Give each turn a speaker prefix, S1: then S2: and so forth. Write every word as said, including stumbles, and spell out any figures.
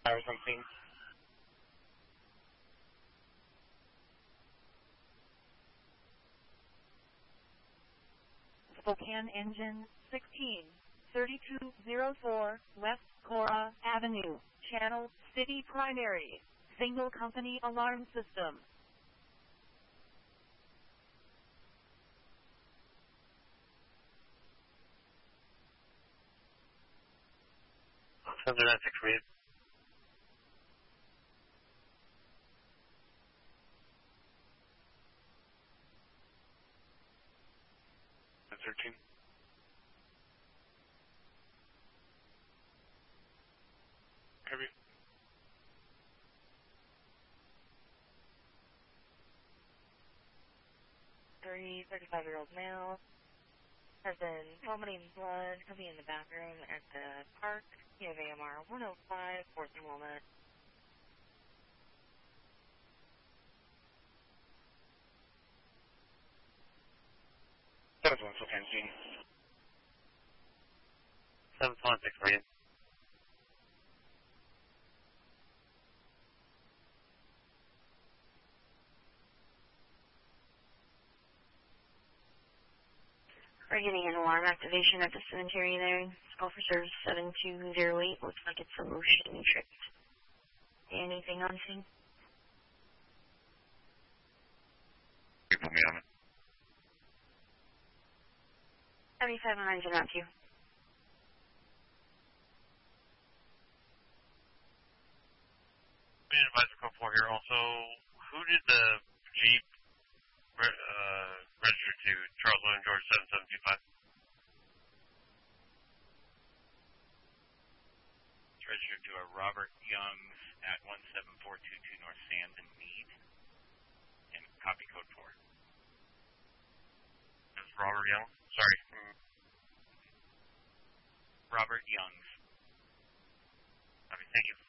S1: Or something.
S2: Spokane Engine sixteen thirty-two oh four West Cora Avenue, Channel City Primary, Single Company Alarm System.
S1: seven nine six read. thirteen. Heavy.
S3: Three thirty-five-year-old male has been vomiting blood, he'll be in the bathroom at the park. You have A M R one oh five, fourth enrollment.
S1: seven one Spokane scene. seven one six read.
S3: We're getting an alarm activation at the cemetery there. Call for service seven two oh eight. Looks like it's a motion tripped. Anything on scene?
S1: You put me on it.
S3: seventy-five on engine out to you.
S1: We advise code four here. Also, who did the Jeep re uh, register to? Charles William George seven seven two five.
S4: Registered to a Robert Youngs at one seven four two two North Sand and Mead, and copy code four.
S1: That's Robert Young? Sorry.
S4: Robert Youngs.
S1: Copy, thank you.